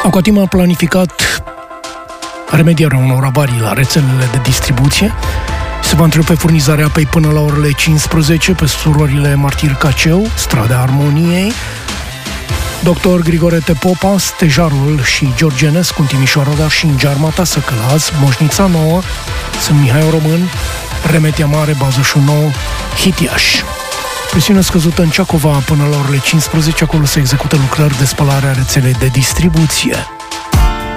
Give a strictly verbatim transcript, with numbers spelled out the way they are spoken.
Acoatim a planificat remedierea unor avarii la rețelele de distribuție. Se va întrerupe furnizarea apei până la orele cincisprezece pe surorile Martir Caceu, Strada Armoniei. Doctor Grigore Tepopa, Stejarul și George Enescu în Timișoara, dar și în Gearmata, Săcălaz, Moșnița Nouă, sunt Mihai Român, Remetia Mare, Bazășul Nou, Hitiaș. Presiune scăzută în Ceacova până la orele cincisprezece, acolo se execută lucrări de spălare a rețelei de distribuție.